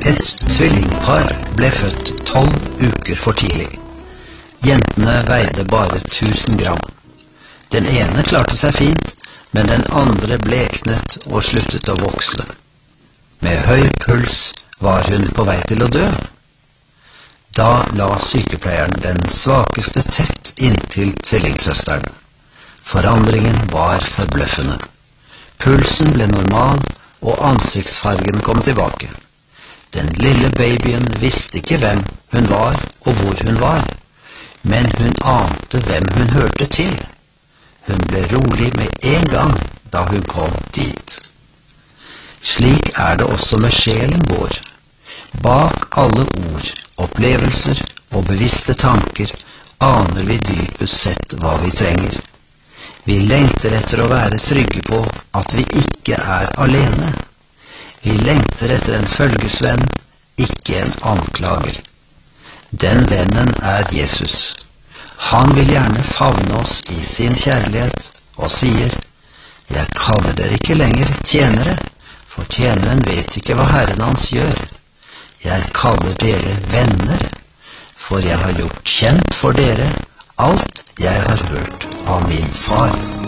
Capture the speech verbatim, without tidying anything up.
Et tvillingpar ble født tolv uker for tidlig. Jentene veide bare tusen gram. Den ene klarte seg fint, men den andre bleknet og sluttet å vokse. Med høy puls var hun på vei til å dø. Da la sykepleieren den svakeste tett inntil tvillingsøsteren. Forandringen var forbløffende. Pulsen ble normal, og ansiktsfargen kom tilbake. Den lille babyen visste ikke hvem hun var og hvor hun var, men hun ante hvem hun hørte til. Hun ble rolig med en gang da hun kom dit. Slik er det også med sjelen vår. Bak alle ord, opplevelser og bevisste tanker aner vi dypest sett hva vi trenger. Vi lengter etter å være trygge på at vi ikke er alene. Vi lengter etter en følgesvenn, ikke en anklager. Den vennen er Jesus. Han vil gjerne favne oss i sin kjærlighet og sier, «Jeg kaller dere ikke lenger tjenere, for tjeneren vet ikke hva Herren hans gjør. Jeg kaller dere venner, for jeg har gjort kjent for dere alt jeg har hørt av min far.»